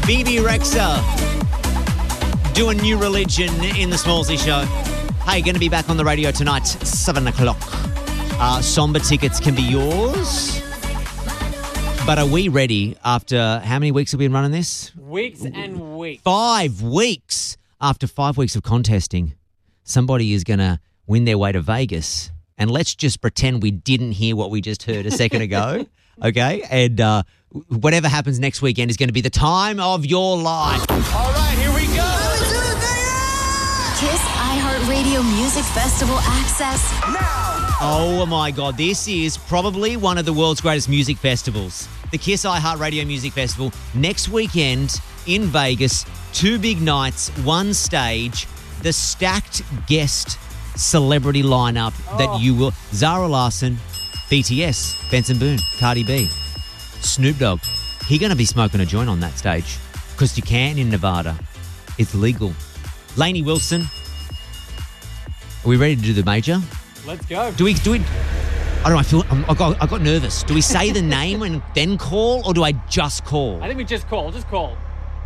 Phoebe Rexha doing New Religion in the Smallsy Show. Hey, going to be back on the radio tonight, 7 o'clock. Somber tickets can be yours. But are we ready after how many weeks have we been running this? Weeks and weeks. 5 weeks. After 5 weeks of contesting, somebody is going to win their way to Vegas. And let's just pretend we didn't hear what we just heard a second ago. Okay? And whatever happens next weekend is going to be the time of your life. All right, here we go. Kiss iHeartRadio Music Festival access Now! Oh, my God. This is probably one of the world's greatest music festivals. The Kiss iHeartRadio Music Festival. Next weekend in Vegas, 2 big nights, 1 stage, the stacked guest celebrity lineup that you will... Zara Larsson, BTS, Benson Boone, Cardi B, Snoop Dogg. He's going to be smoking a joint on that stage because you can in Nevada. It's legal. Lainey Wilson. Are we ready to do the major? Let's go. Do we? I don't know. I got nervous. Do we say the name and then call, or do I just call? I think we just call. Just call.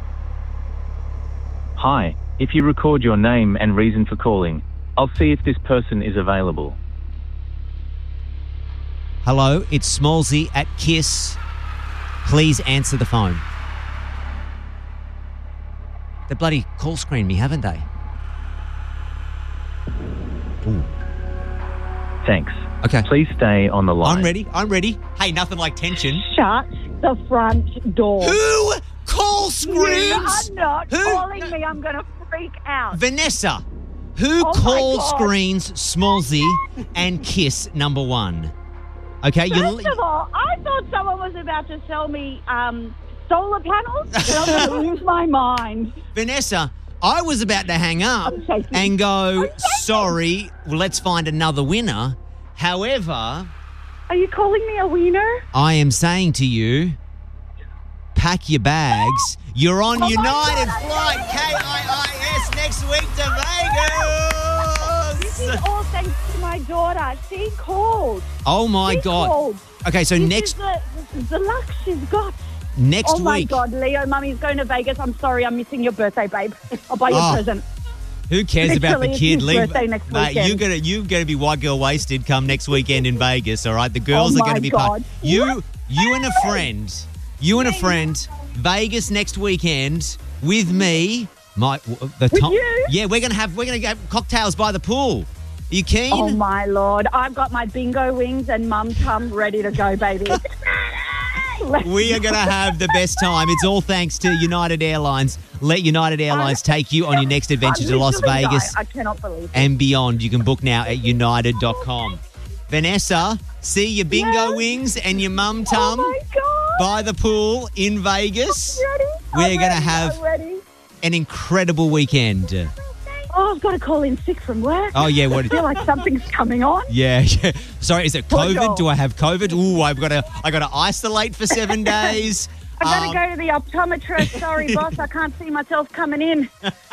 Hi, if you record your name and reason for calling, I'll see if this person is available. Hello, it's Smallsy at Kiss. Please answer the phone. They bloody call screened me, haven't they? Ooh. Thanks. Okay. Please stay on the line. I'm ready. Hey, nothing like tension. Shut the front door. Who call You screens? are not Who? calling me. I'm going to freak out. Vanessa, who Oh my call God. screens Smallsy and Kiss number 1? Okay, First of all, I thought someone was about to sell me solar panels, and I'm going to lose my mind. Vanessa, I was about to hang up I'm shaking. and go, I'm shaking. sorry, let's find another winner. However, Are you calling me a wiener? I am saying to you, pack your bags. You're on Oh my United God, Flight KIIS next week to This Vegas. is all thanks to my daughter. She called. Oh, my She God. called. Okay, so This next is the luck she's got. next Oh my week, God, Leo, Mummy's going to Vegas. I'm sorry, I'm missing your birthday, babe. I'll buy you a Oh. present. who cares about the Literally, it's kid? his birthday next Mate, weekend. you're gonna be white girl wasted come next weekend in Vegas. All right, the girls Oh are gonna my be God. you and a friend, Vegas next weekend with me. you? Yeah, we're gonna have cocktails by the pool. Are you keen? Oh my Lord, I've got my bingo wings and mum tum ready to go, baby. We are going to have the best time. It's all thanks to United Airlines. Let United Airlines take you on your next adventure to Las Vegas I cannot believe it. and beyond. You can book now at united.com. Vanessa, see your bingo Yes. wings and your mum Oh tum my God. by the pool in Vegas. Ready? We're I'm gonna ready, have- I'm ready. An incredible weekend. Oh, I've got to call in sick from work. Oh, yeah. I feel like something's coming on. Yeah. Sorry, is it Poor COVID? girl. Do I have COVID? Ooh, I got to isolate for 7 days. I've got to go to the optometrist. Sorry, boss, I can't see myself coming in.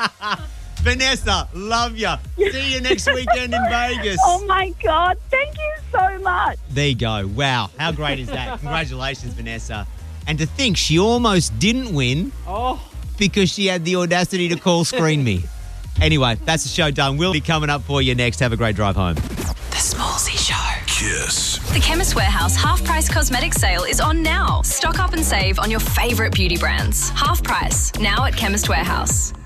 Vanessa, love ya. See you next weekend in Vegas. Oh, my God. Thank you so much. There you go. Wow. How great is that? Congratulations, Vanessa. And to think she almost didn't win Oh. because she had the audacity to call screen me. Anyway, that's the show done. We'll be coming up for you next. Have a great drive home. The Smallsy Show. Kiss. The Chemist Warehouse half-price cosmetics sale is on now. Stock up and save on your favourite beauty brands. Half price, now at Chemist Warehouse.